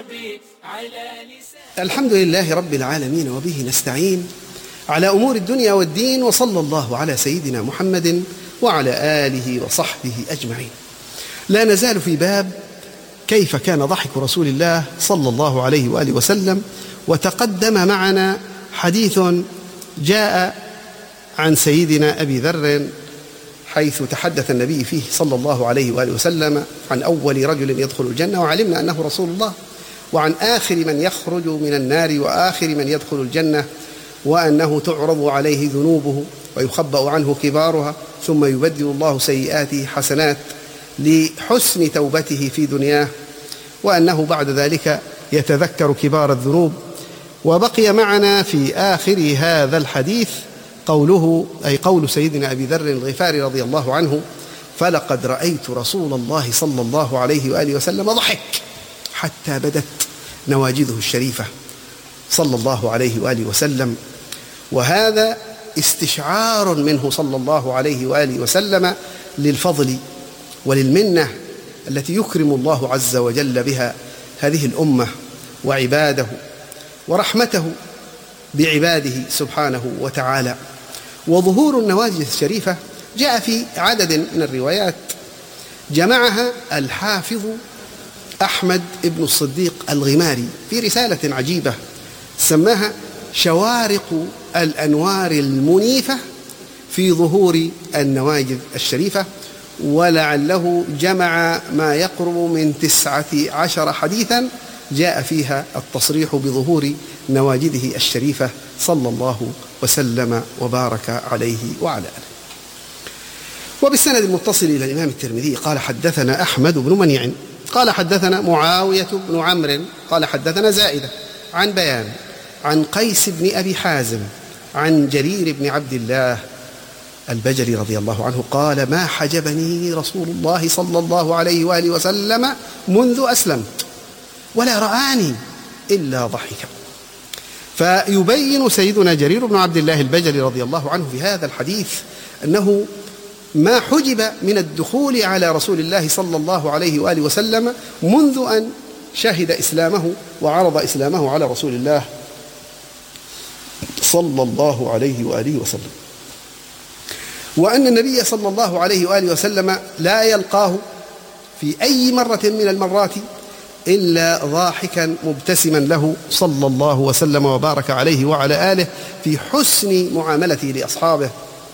الحمد لله رب العالمين، وبه نستعين على أمور الدنيا والدين، وصلى الله على سيدنا محمد وعلى آله وصحبه أجمعين. لا نزال في باب كيف كان ضحك رسول الله صلى الله عليه وآله وسلم، وتقدم معنا حديث جاء عن سيدنا أبي ذر حيث تحدث النبي فيه صلى الله عليه وآله وسلم عن أول رجل يدخل الجنة، وعلمنا أنه رسول الله، وعن آخر من يخرج من النار وآخر من يدخل الجنة، وأنه تعرض عليه ذنوبه ويخبأ عنه كبارها، ثم يبدل الله سيئاته حسنات لحسن توبته في دنياه، وأنه بعد ذلك يتذكر كبار الذنوب. وبقي معنا في آخر هذا الحديث قوله، أي قول سيدنا أبي ذر الغفاري رضي الله عنه: فلقد رأيت رسول الله صلى الله عليه وآله وسلم ضحك حتى بدت نواجذه الشريفة صلى الله عليه وآله وسلم. وهذا استشعار منه صلى الله عليه وآله وسلم للفضل وللمنة التي يكرم الله عز وجل بها هذه الأمة وعباده، ورحمته بعباده سبحانه وتعالى. وظهور النواجذ الشريفة جاء في عدد من الروايات جمعها الحافظ أحمد بن الصديق الغماري في رسالة عجيبة سماها شوارق الأنوار المنيفة في ظهور النواجذ الشريفة، ولعله جمع ما يقرب من 19 حديثا جاء فيها التصريح بظهور نواجذه الشريفة صلى الله وسلم وبارك عليه وعلى آله. وبالسند المتصل إلى الإمام الترمذي قال: حدثنا أحمد بن منيع قال حدثنا معاوية بن عمرو قال حدثنا زائدة عن بيان عن قيس بن أبي حازم عن جرير بن عبد الله البجلي رضي الله عنه قال: ما حجبني رسول الله صلى الله عليه وآله وسلم منذ أسلمت ولا رآني إلا ضحكا. فيبين سيدنا جرير بن عبد الله البجلي رضي الله عنه في هذا الحديث أنه ما حجب من الدخول على رسول الله صلى الله عليه وآله وسلم منذ أن شهد إسلامه وعرض إسلامه على رسول الله صلى الله عليه وآله وسلم، وأن النبي صلى الله عليه وآله وسلم لا يلقاه في أي مرة من المرات إلا ضاحكا مبتسما له صلى الله وسلم وبارك عليه وعلى آله في حسن معاملته لأصحابه.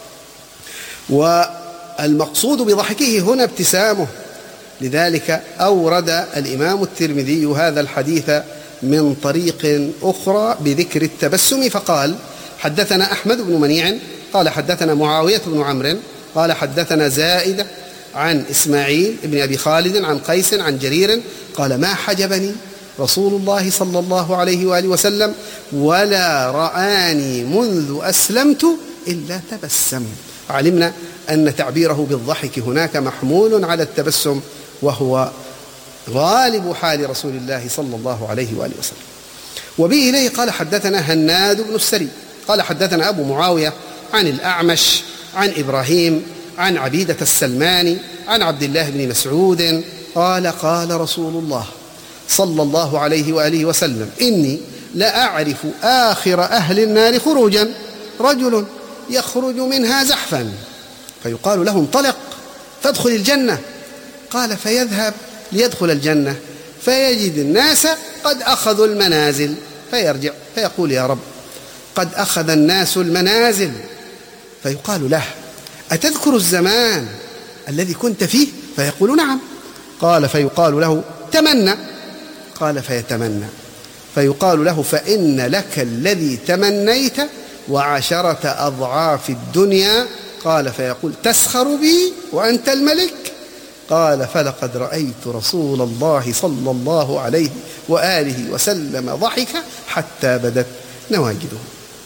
والمقصود بضحكه هنا ابتسامه، لذلك أورد الإمام الترمذي هذا الحديث من طريق أخرى بذكر التبسم فقال: حدثنا أحمد بن منيع قال حدثنا معاوية بن عمرو قال حدثنا زائدة عن إسماعيل بن أبي خالد عن قيس عن جرير قال: ما حجبني رسول الله صلى الله عليه وآله وسلم ولا رآني منذ أسلمت إلا تبسم. علمنا أن تعبيره بالضحك هناك محمول على التبسم، وهو غالب حال رسول الله صلى الله عليه وآله وسلم. وبه إليه قال: حدثنا هناد بن السري قال حدثنا أبو معاوية عن الأعمش عن إبراهيم عن عبيدة السلماني عن عبد الله بن مسعود قال: قال رسول الله صلى الله عليه وآله وسلم: إني لأعرف آخر أهل النار خروجا رجل يخرج منها زحفا فيقال له: انطلق فادخل الجنة. قال: فيذهب ليدخل الجنة فيجد الناس قد أخذوا المنازل فيرجع فيقول: يا رب قد أخذ الناس المنازل. فيقال له: أتذكر الزمان الذي كنت فيه؟ فيقول: نعم. قال: فيقال له: تمنى. قال: فيتمنى. فيقال له: فإن لك الذي تمنيت و10 أضعاف الدنيا. قال: فيقول: تسخر بي وأنت الملك؟ قال: فلقد رأيت رسول الله صلى الله عليه وآله وسلم ضحك حتى بدت نواجذه.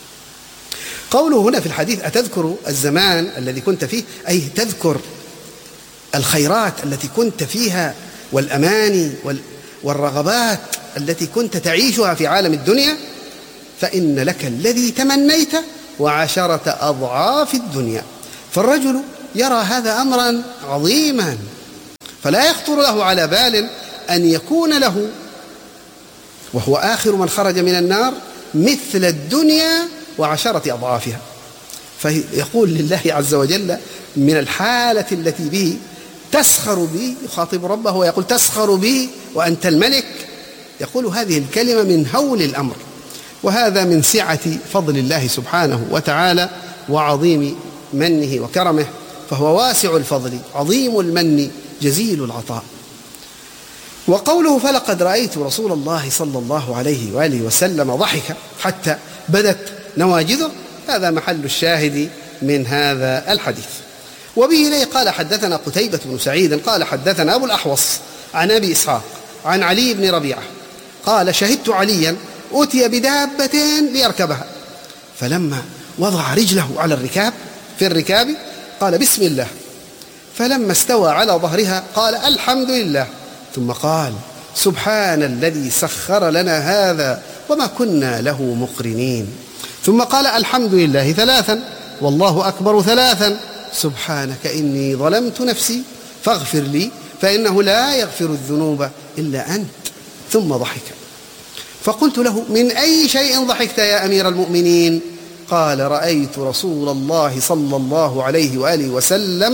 قوله هنا في الحديث: أتذكر الزمان الذي كنت فيه، أي تذكر الخيرات التي كنت فيها والأماني والرغبات التي كنت تعيشها في عالم الدنيا، فإن لك الذي تمنيت و10 أضعاف الدنيا. فالرجل يرى هذا أمرا عظيما، فلا يخطر له على بال أن يكون له وهو آخر من خرج من النار مثل الدنيا و10 أضعافها. فيقول لله عز وجل من الحالة التي به تسخر بي، يخاطب ربه ويقول تسخر بي وأنت الملك، يقول هذه الكلمة من هول الأمر. وهذا من سعة فضل الله سبحانه وتعالى وعظيم منه وكرمه، فهو واسع الفضل عظيم المن جزيل العطاء. وقوله فلقد رأيت رسول الله صلى الله عليه وآله وسلم ضحك حتى بدت نواجذه، هذا محل الشاهد من هذا الحديث. وبه إليه قال حدثنا قتيبة بن سعيد قال حدثنا أبو الأحوص عن أبي إسحاق عن علي بن ربيعة قال شهدت عليا أتي بدابة ليركبها، فلما وضع رجله على الركاب قال بسم الله، فلما استوى على ظهرها قال الحمد لله، ثم قال سبحان الذي سخر لنا هذا وما كنا له مقرنين، ثم قال الحمد لله 3 والله أكبر 3 سبحانك إني ظلمت نفسي فاغفر لي فإنه لا يغفر الذنوب إلا أنت، ثم ضحك. فقلت له من أي شيء ضحكت يا أمير المؤمنين؟ قال رأيت رسول الله صلى الله عليه وآله وسلم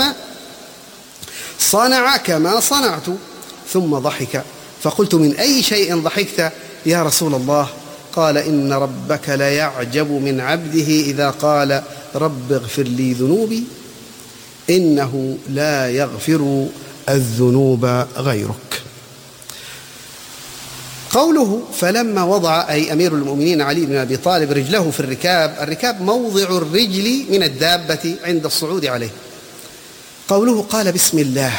صنع كما صنعت، ثم ضحك. فقلت من أي شيء ضحكت يا رسول الله؟ قال إن ربك ليعجب من عبده إذا قال رب اغفر لي ذنوبي إنه لا يغفر الذنوب غيرك. قوله فلما وضع أي أمير المؤمنين علي بن أبي طالب رجله في الركاب موضع الرجل من الدابة عند الصعود عليه. قوله قال بسم الله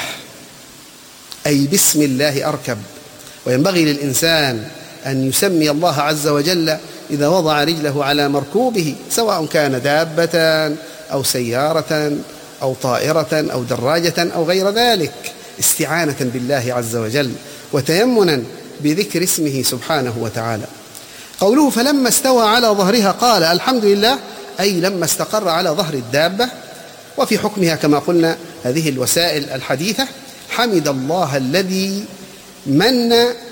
أي بسم الله أركب، وينبغي للإنسان أن يسمي الله عز وجل إذا وضع رجله على مركوبه، سواء كان دابة أو سيارة أو طائرة أو دراجة أو غير ذلك، استعانة بالله عز وجل وتيمنا بذكر اسمه سبحانه وتعالى. قوله فلما استوى على ظهرها قال الحمد لله أي لما استقر على ظهر الدابة. وفي حكمها كما قلنا هذه الوسائل الحديثة حمد الله الذي من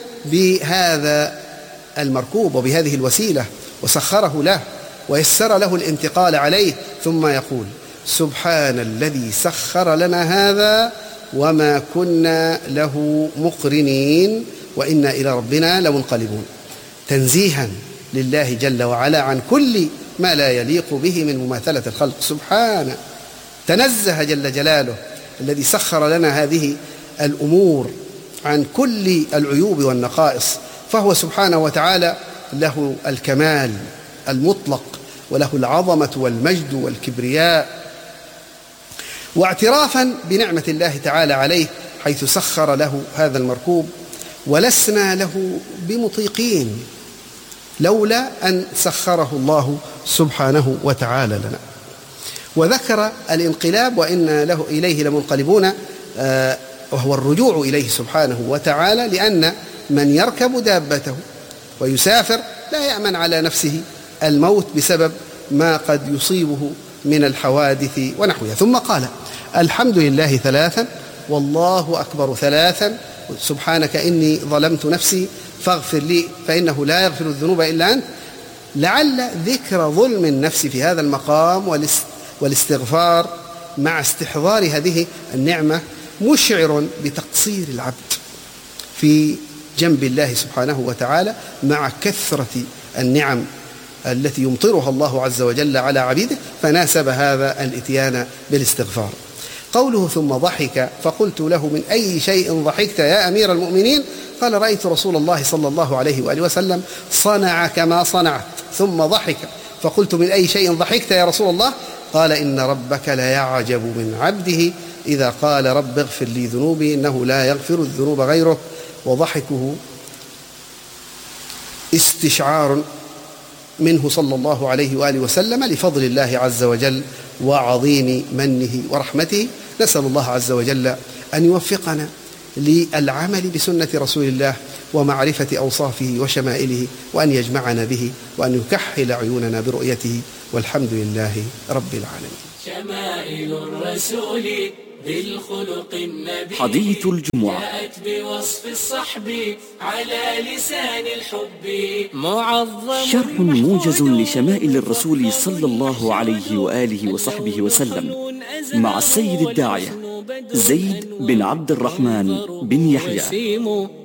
بهذا المركوب وبهذه الوسيلة وسخره له ويسر له الانتقال عليه، ثم يقول سبحان الذي سخر لنا هذا وما كنا له مقرنين وإنا إلى ربنا لمنقلبون، تنزيها لله جل وعلا عن كل ما لا يليق به من مماثلة الخلق. سبحانه تنزه جل جلاله الذي سخر لنا هذه الأمور عن كل العيوب والنقائص، فهو سبحانه وتعالى له الكمال المطلق وله العظمة والمجد والكبرياء. واعترافا بنعمة الله تعالى عليه حيث سخر له هذا المركوب، ولسنا له بمطيقين لولا أن سخره الله سبحانه وتعالى لنا. وذكر الانقلاب وإن له إليه لمنقلبون، وهو الرجوع إليه سبحانه وتعالى، لأن من يركب دابته ويسافر لا يأمن على نفسه الموت بسبب ما قد يصيبه من الحوادث ونحوها. ثم قال الحمد لله 3 والله أكبر 3 سبحانك إني ظلمت نفسي فاغفر لي فإنه لا يغفر الذنوب إلا أنت. لعل ذكر ظلم النفس في هذا المقام والاستغفار مع استحضار هذه النعمة مشعر بتقصير العبد في جنب الله سبحانه وتعالى مع كثرة النعم التي يمطرها الله عز وجل على عبيده، فناسب هذا الإتيان بالاستغفار. قوله ثم ضحك فقلت له من أي شيء ضحكت يا أمير المؤمنين؟ قال رأيت رسول الله صلى الله عليه وآله وسلم صنع كما صنعت، ثم ضحك. فقلت من أي شيء ضحكت يا رسول الله؟ قال إن ربك ليعجب من عبده إذا قال رب اغفر لي ذنوبي إنه لا يغفر الذنوب غيرك. وضحكه استشعار منه صلى الله عليه وآله وسلم لفضل الله عز وجل وعظيم منه ورحمته. نسأل الله عز وجل أن يوفقنا للعمل بسنة رسول الله ومعرفة أوصافه وشمائله، وأن يجمعنا به، وأن يكحل عيوننا برؤيته، والحمد لله رب العالمين. شمائل الرسول بالخلق النبي. حديث الجمعة جاءت بوصف الصحب على لسان الحب معظم. شرح موجز لشمائل الرسول صلى الله عليه وآله وصحبه وسلم مع السيد الداعية زيد بن عبد الرحمن بن يحيى.